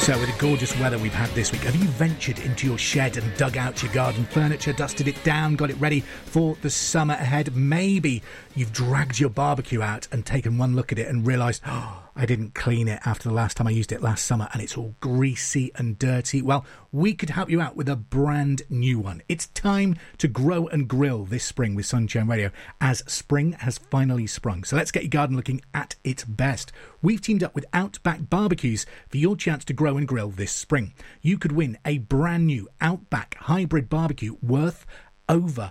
So with the gorgeous weather we've had this week, have you ventured into your shed and dug out your garden furniture, dusted it down, got it ready for the summer ahead? Maybe you've dragged your barbecue out and taken one look at it and realised, I didn't clean it after the last time I used it last summer and it's all greasy and dirty. Well, we could help you out with a brand new one. It's time to grow and grill this spring with Sunshine Radio, as spring has finally sprung. So let's get your garden looking at its best. We've teamed up with Outback Barbecues for your chance to grow and grill this spring. You could win a brand new Outback hybrid barbecue worth over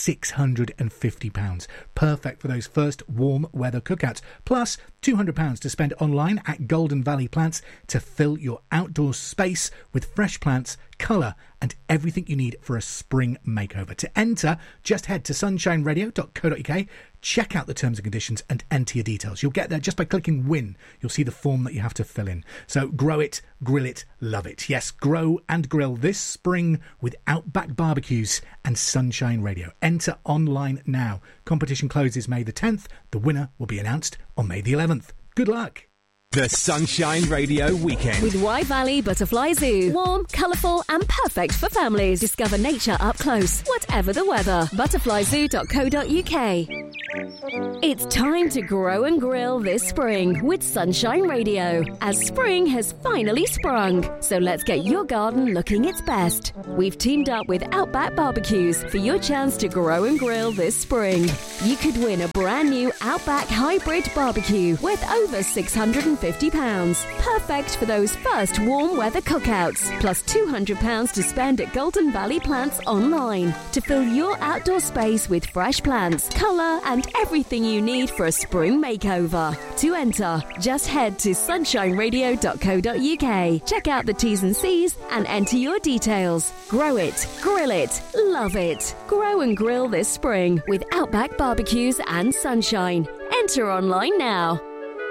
£650. Perfect for those first warm weather cookouts. Plus £200 to spend online at Golden Valley Plants to fill your outdoor space with fresh plants, colour and everything you need for a spring makeover. To enter, just head to sunshineradio.co.uk, check out the terms and conditions and enter your details. You'll get there just by clicking win. You'll see the form that you have to fill in. So grow it, grill it, love it. Yes, grow and grill this spring with Outback Barbecues and Sunshine Radio. Enter online now. Competition closes May the 10th. The winner will be announced on May the 11th. Good luck. The Sunshine Radio Weekend. With Wye Valley Butterfly Zoo. Warm, colourful and perfect for families. Discover nature up close, whatever the weather. Butterflyzoo.co.uk. It's time to grow and grill this spring with Sunshine Radio, as spring has finally sprung. So let's get your garden looking its best. We've teamed up with Outback Barbecues for your chance to grow and grill this spring. You could win a brand new Outback hybrid barbecue worth over £650. Perfect for those first warm weather cookouts. Plus £200 to spend at Golden Valley Plants online to fill your outdoor space with fresh plants, colour and everything you need for a spring makeover. To enter, just head to sunshineradio.co.uk. Check out the T's and C's and enter your details. Grow it, grill it, love it. Grow and grill this spring with Outback Barbecues and Sunshine. Enter online now.